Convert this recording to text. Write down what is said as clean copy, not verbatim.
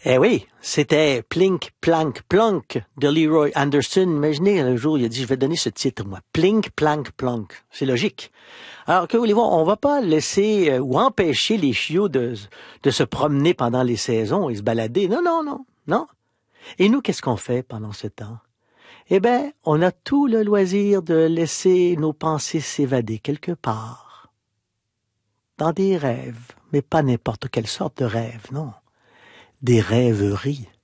Eh oui, c'était Plink, Plank, Plonk de Leroy Anderson. Imaginez, un jour, il a dit, je vais donner ce titre, moi. Plink, Plank, Plonk. C'est logique. Alors, que voulez-vous, on va pas laisser ou empêcher les chiots de se promener pendant les saisons et se balader. Non, non, non, non. Et nous, qu'est-ce qu'on fait pendant ce temps? Eh ben, on a tout le loisir de laisser nos pensées s'évader quelque part. Dans des rêves, mais pas n'importe quelle sorte de rêve, non. Des rêveries.